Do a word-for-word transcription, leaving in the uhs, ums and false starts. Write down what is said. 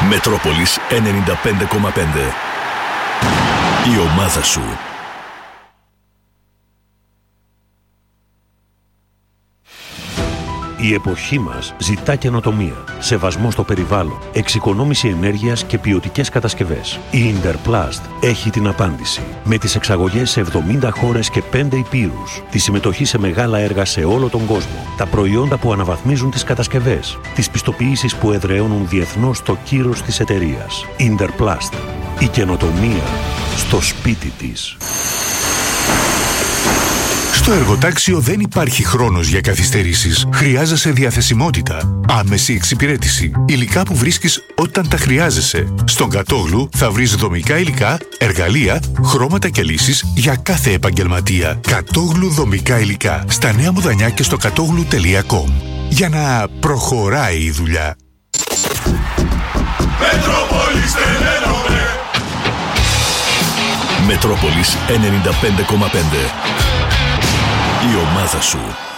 Μετρόπολης ενενήντα πέντε κόμμα πέντε. Η ομάδα σου. Η εποχή μας ζητά καινοτομία, σεβασμό στο περιβάλλον, εξοικονόμηση ενέργειας και ποιοτικές κατασκευές. Η Interplast έχει την απάντηση. Με τις εξαγωγές σε εβδομήντα χώρες και πέντε υπήρους, τη συμμετοχή σε μεγάλα έργα σε όλο τον κόσμο, τα προϊόντα που αναβαθμίζουν τις κατασκευές, τις πιστοποιήσεις που εδραιώνουν διεθνώς το κύρος της εταιρείας. Interplast. Η καινοτομία στο σπίτι της. Στο εργοτάξιο δεν υπάρχει χρόνος για καθυστερήσεις. Χρειάζεσαι διαθεσιμότητα, άμεση εξυπηρέτηση, υλικά που βρίσκεις όταν τα χρειάζεσαι. Στον Κατόγλου θα βρεις δομικά υλικά, εργαλεία, χρώματα και λύσεις για κάθε επαγγελματία. Κατόγλου δομικά υλικά. Στα Νέα Μουδανιά και στο κατόγλου τελεία κομ. Για να προχωράει η δουλειά. Μετρόπολης Μετρόπολης ενενήντα πέντε κόμμα πέντε. Η ομάδα σου.